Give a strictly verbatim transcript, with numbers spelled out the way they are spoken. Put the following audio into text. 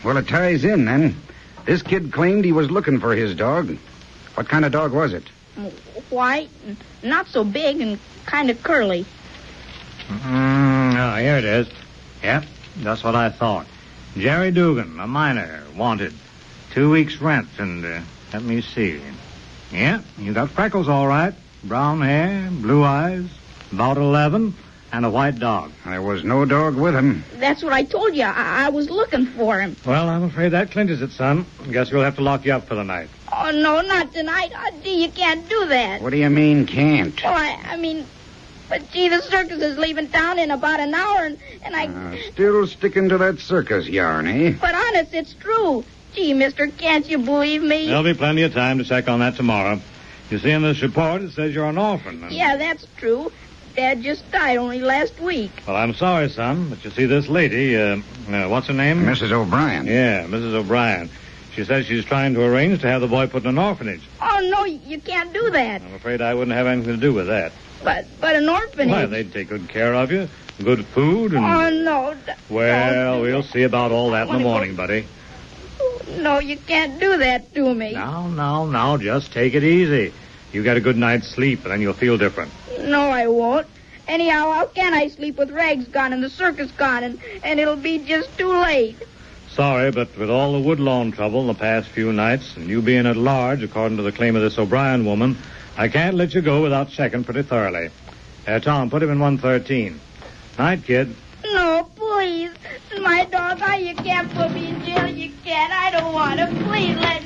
Well, it ties in, then. This kid claimed he was looking for his dog. What kind of dog was it? White, and not so big, and kind of curly. Mm, oh, here it is. Yep, that's what I thought. Jerry Dugan, a miner, wanted. Two weeks' rent, and uh, let me see. Yeah, you got freckles all right. Brown hair, blue eyes, about eleven, and a white dog. There was no dog with him. That's what I told you. I, I was looking for him. Well, I'm afraid that clinches it, son. Guess we'll have to lock you up for the night. Oh, no, not tonight. Oh, gee, you can't do that. What do you mean, can't? Well, I, I mean, but gee, the circus is leaving town in about an hour, and, and I... Uh, still sticking to that circus yarn, eh? But honest, it's true. Gee, mister, can't you believe me? There'll be plenty of time to check on that tomorrow. You see in this report, it says you're an orphan. And... Yeah, that's true. Dad just died only last week. Well, I'm sorry, son, but you see this lady, uh, uh, what's her name? Missus O'Brien. Yeah, Missus O'Brien. She says she's trying to arrange to have the boy put in an orphanage. Oh, no, you can't do that. I'm afraid I wouldn't have anything to do with that. But but an orphanage... Why, they'd take good care of you. Good food and... Oh, no. d- Well, don't do we'll that. see about all that in the Wanna go- morning, buddy. No, you can't do that to me. Now, now, now, just take it easy. You get a good night's sleep, and then you'll feel different. No, I won't. Anyhow, how can I sleep with Rags gone and the circus gone, and, and it'll be just too late? Sorry, but with all the Woodlawn trouble in the past few nights, and you being at large, according to the claim of this O'Brien woman, I can't let you go without checking pretty thoroughly. Uh, Tom, put him in one thirteen. Night, kid. No, please. My dog, oh, you can't put me in jail. You can't. I don't want to. Please let